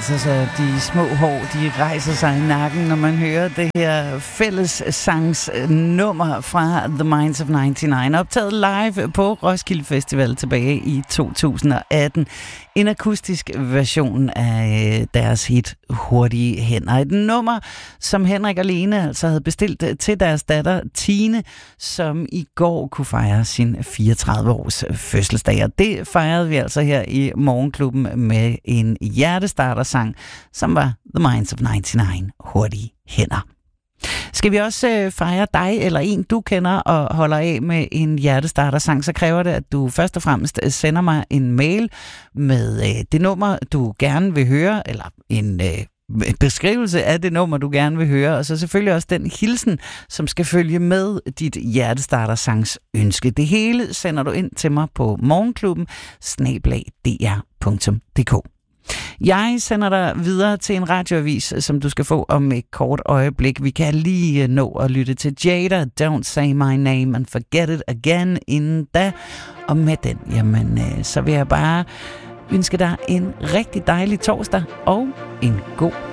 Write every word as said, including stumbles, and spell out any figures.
altså, så de små hår, de rejser sig i nakken, når man hører det her fællessangsnummer fra The Minds of nioghalvfems, optaget live på Roskilde Festival tilbage i to tusind og atten. En akustisk version af deres hit Hurtige Hænder. Et nummer, som Henrik og Lene altså havde bestilt til deres datter Tine, som i går kunne fejre sin fireogtredive års fødselsdag. Og det fejrede vi altså her i Morgenklubben med en hjertestartersang, som var The Minds of nioghalvfems, Hurtige Hænder. Skal vi også øh, fejre dig eller en, du kender og holder af med en hjertestartersang, så kræver det, at du først og fremmest sender mig en mail med øh, det nummer, du gerne vil høre, eller en øh, beskrivelse af det nummer, du gerne vil høre, og så selvfølgelig også den hilsen, som skal følge med dit hjertestartersangs ønske. Det hele sender du ind til mig på morgenklubben snabel-a d r punktum d k. Jeg sender dig videre til en radioavis, som du skal få om et kort øjeblik. Vi kan lige nå at lytte til Jada, Don't Say My Name and Forget It Again inden da. Og med den, jamen, så vil jeg bare ønske dig en rigtig dejlig torsdag og en god